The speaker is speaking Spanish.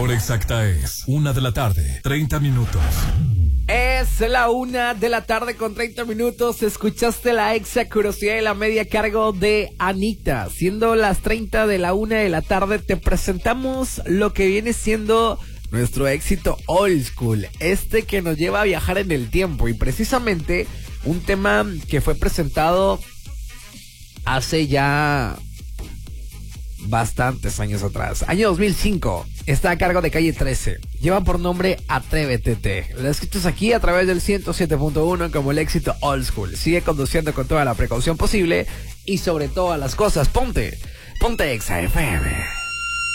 hora exacta es 1:30 p.m. Es la 1:30 p.m. Escuchaste la Exa Curiosidad de la Media a cargo de Anita. Siendo las 30 de la 1:00 p.m, te presentamos lo que viene siendo nuestro éxito old school. Que nos lleva a viajar en el tiempo. Y precisamente un tema que fue presentado hace ya bastantes años atrás. Año 2005. Está a cargo de Calle 13. Lleva por nombre Atrévete. Lo escuchas aquí a través del 107.1 como el éxito old school. Sigue conduciendo con toda la precaución posible y sobre todas las cosas, ponte Exa FM.